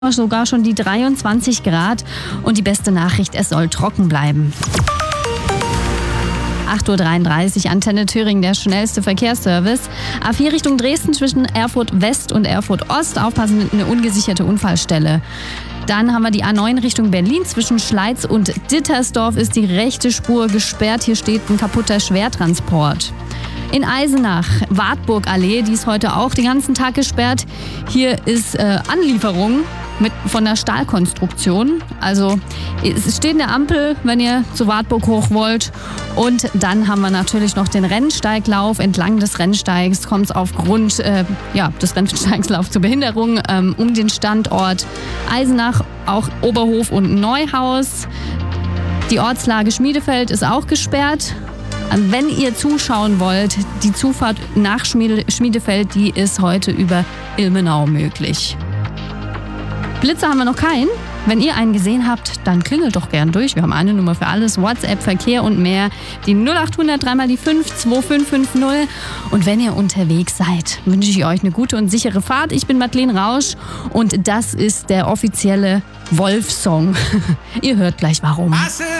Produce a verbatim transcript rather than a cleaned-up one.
Sogar schon die dreiundzwanzig Grad und die beste Nachricht, es soll trocken bleiben. acht Uhr dreiunddreißig, Antenne Thüringen, der schnellste Verkehrsservice. A vier Richtung Dresden zwischen Erfurt West und Erfurt Ost. Aufpassen, eine ungesicherte Unfallstelle. Dann haben wir die A neun Richtung Berlin. Zwischen Schleiz und Dittersdorf ist die rechte Spur gesperrt. Hier steht ein kaputter Schwertransport. In Eisenach, Wartburgallee, die ist heute auch den ganzen Tag gesperrt. Hier ist äh, Anlieferung mit, von der Stahlkonstruktion. Also es steht eine Ampel, wenn ihr zu Wartburg hoch wollt. Und dann haben wir natürlich noch den Rennsteiglauf. Entlang des Rennsteigs kommt es aufgrund äh, ja, des Rennsteigslaufs zur Behinderung ähm, um den Standort Eisenach, auch Oberhof und Neuhaus. Die Ortslage Schmiedefeld ist auch gesperrt. Wenn ihr zuschauen wollt, die Zufahrt nach Schmiedefeld, die ist heute über Ilmenau möglich. Blitzer haben wir noch keinen. Wenn ihr einen gesehen habt, dann klingelt doch gern durch. Wir haben eine Nummer für alles, WhatsApp, Verkehr und mehr. Die null acht hundert drei mal die fünf zwei fünf fünf null. Und wenn ihr unterwegs seid, wünsche ich euch eine gute und sichere Fahrt. Ich bin Madeleine Rausch und das ist der offizielle Wolf-Song. Ihr hört gleich warum.